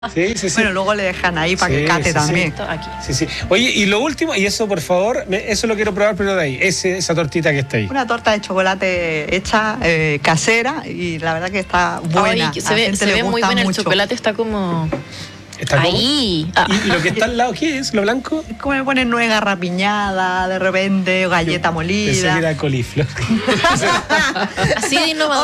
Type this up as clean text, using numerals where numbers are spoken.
Sí, sí, sí. Bueno, luego le dejan ahí para que cate también. Aquí. Sí, sí. Oye, y lo último, y eso por favor, eso lo quiero probar, pero de ahí, esa tortita que está ahí. Una torta de chocolate hecha casera y la verdad que está buena. Ay, se ve muy buena, el chocolate está como... ¿Está ahí. ¿Y lo que está al lado qué es? ¿Lo blanco? Es como le ponen nuez garrapiñada de repente, galleta molida. Pensé que era coliflor. Así de innovador.